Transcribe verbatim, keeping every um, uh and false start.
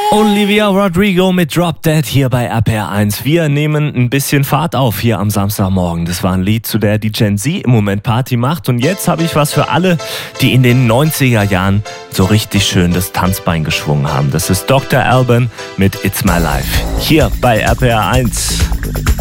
Olivia Rodrigo mit Drop Dead hier bei R P R eins. Wir nehmen ein bisschen Fahrt auf hier am Samstagmorgen. Das war ein Lied, zu der die Gen Z im Moment Party macht. Und jetzt habe ich was für alle, die in den neunziger Jahren so richtig schön das Tanzbein geschwungen haben. Das ist Doktor Alban mit It's My Life hier bei R P R eins.